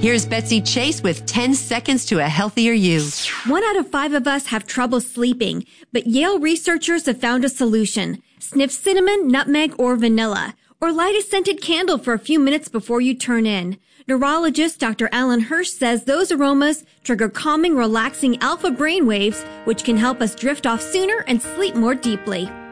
Here's Betsy Chase with 10 seconds to a healthier you. 1 out of 5 of us have trouble sleeping, but Yale researchers have found a solution. Sniff cinnamon, nutmeg, or vanilla, or light a scented candle for a few minutes before you turn in. Neurologist Dr. Alan Hirsch says those aromas trigger calming, relaxing alpha brain waves, which can help us drift off sooner and sleep more deeply.